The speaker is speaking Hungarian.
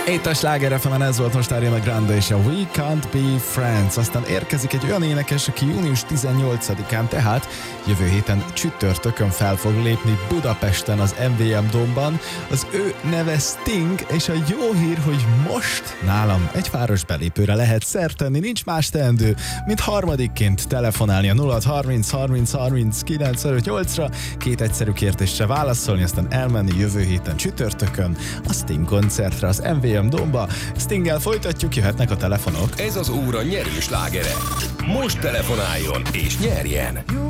Itt a Sláger FM-en ez volt most Ariana Grande és a We Can't Be Friends. Aztán érkezik egy olyan énekes, aki június 18-án, tehát jövő héten csütörtökön fel fog lépni Budapesten az MVM Domban. Az ő neve Sting, és a jó hír, hogy most nálam egy városbelépőre lehet szert tenni, nincs más teendő, mint harmadikként telefonálni a 0630 30 30 958-ra, két egyszerű kérdésre válaszolni, aztán elmenni jövő héten csütörtökön a Sting koncertre az MVM Domba. Stinggel folytatjuk, jöhetnek a telefonok. Ez az óra nyerős slágere. Most telefonáljon és nyerjen!